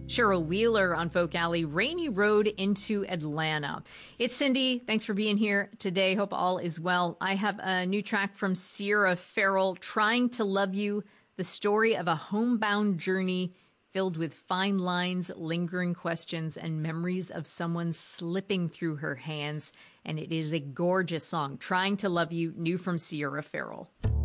Cheryl Wheeler on Folk Alley, Rainy Road into Atlanta. It's Cindy. Thanks for being here today. Hope all is well. I have a new track from Sierra Farrell, Trying to Love You, the story of a homebound journey filled with fine lines, lingering questions, and memories of someone slipping through her hands. And it is a gorgeous song. Trying to Love You, new from Sierra Farrell.